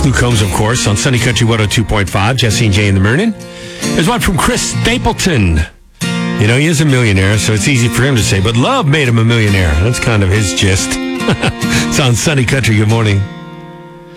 Luke Combs, of course, on Sunny Country 102.5, Jesse and Jay in the morning. There's one from Chris Stapleton. You know, he is a millionaire, so it's easy for him to say, but love made him a millionaire. That's kind of his gist. It's on Sunny Country. Good morning.